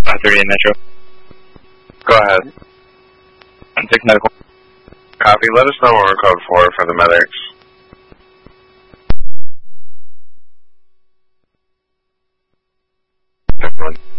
538 Metro. Go ahead. 16 medical. Copy. Let us know when we're code 4 for the medics. Everyone.